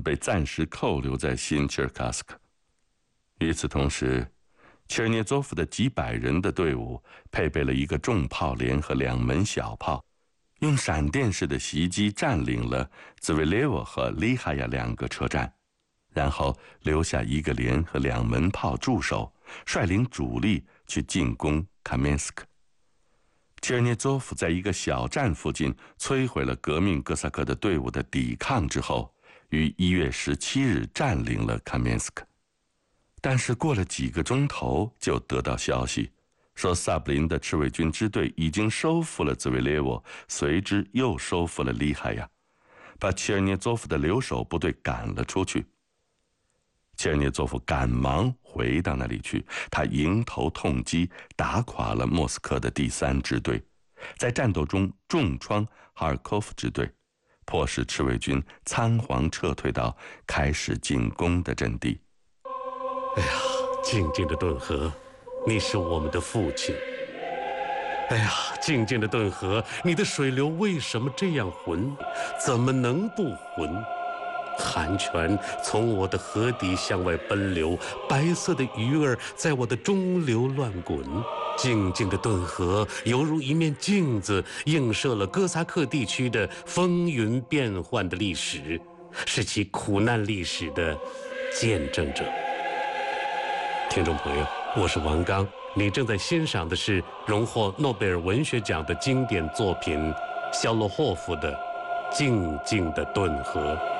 被暂时扣留在新切尔卡斯克。与此同时，切尔涅佐夫的几百人的队伍配备了一个重炮连和2门小炮，用闪电式的袭击占领了兹维列沃和利哈亚2个车站，然后留下1个连和2门炮驻守，率领主力去进攻卡面斯克。切尔涅佐夫在一个小站附近摧毁了革命哥萨克的队伍的抵抗之后，于1月17日占领了卡面斯克。但是过了几个钟头，就得到消息说萨布林的赤卫军支队已经收复了兹维列沃，随之又收复了利海亚，把切尔涅佐夫的留守部队赶了出去。切尔涅佐夫赶忙回到那里去，他迎头痛击，打垮了莫斯科的第3支队，在战斗中重创哈尔科夫支队，迫使赤卫军仓皇撤退到开始进攻的阵地。 哎呀，静静的顿河，你是我们的父亲。哎呀，静静的顿河，你的水流为什么这样浑？怎么能不浑？寒泉从我的河底向外奔流，白色的鱼儿在我的中流乱滚。静静的顿河犹如一面镜子，映射了哥萨克地区的风云变幻的历史，是其苦难历史的见证者。听众朋友，我是王刚，你正在欣赏的是荣获诺贝尔文学奖的经典作品肖洛霍夫的《静静的顿河》。